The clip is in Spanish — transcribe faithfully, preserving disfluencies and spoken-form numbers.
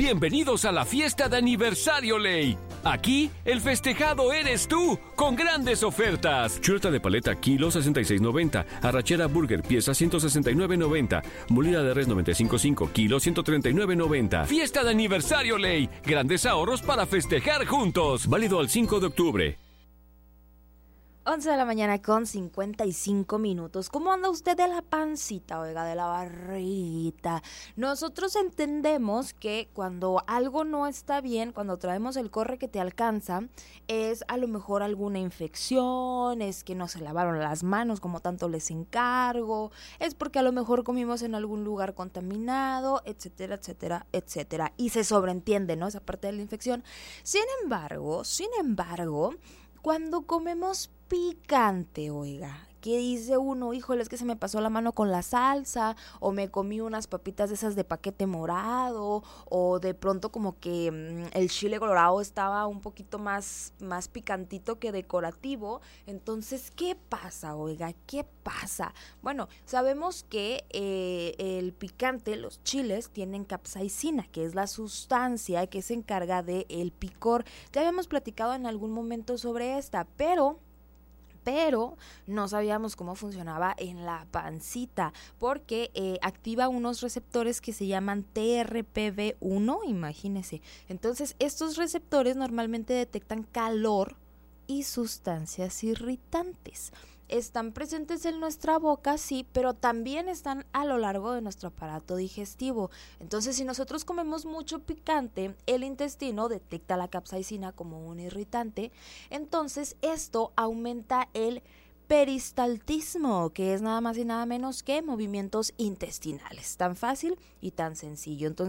Bienvenidos a la fiesta de aniversario Ley. Aquí, el festejado eres tú, con grandes ofertas. Chuleta de paleta, kilo sesenta y seis noventa. Arrachera burger, pieza ciento sesenta y nueve noventa. Molida de res noventa y cinco punto cinco, kilo ciento treinta y nueve noventa. Fiesta de aniversario Ley. Grandes ahorros para festejar juntos. Válido al cinco de octubre. once de la mañana con cincuenta y cinco minutos. ¿Cómo anda usted de la pancita, oiga, de la barriguita? Nosotros entendemos que cuando algo no está bien, cuando traemos el corre que te alcanza, es a lo mejor alguna infección, es que no se lavaron las manos como tanto les encargo, es porque a lo mejor comimos en algún lugar contaminado, etcétera, etcétera, etcétera. Y se sobreentiende, ¿no? Esa parte de la infección. Sin embargo, sin embargo, cuando comemos picante, oiga, ¿qué dice uno? Híjole, es que se me pasó la mano con la salsa, o me comí unas papitas de esas de paquete morado, o de pronto como que mmm, el chile colorado estaba un poquito más, más picantito que decorativo. Entonces, ¿qué pasa, oiga? ¿Qué pasa? Bueno, sabemos que eh, el picante, los chiles, tienen capsaicina, que es la sustancia que se encarga del picor. Ya habíamos platicado en algún momento sobre esta, pero... pero no sabíamos cómo funcionaba en la pancita, porque eh, activa unos receptores que se llaman T R P V uno, imagínense. Entonces, estos receptores normalmente detectan calor y sustancias irritantes. Están presentes en nuestra boca, sí, pero también están a lo largo de nuestro aparato digestivo. Entonces, si nosotros comemos mucho picante, el intestino detecta la capsaicina como un irritante. Entonces, esto aumenta el peristaltismo, que es nada más y nada menos que movimientos intestinales. Tan fácil y tan sencillo. Entonces,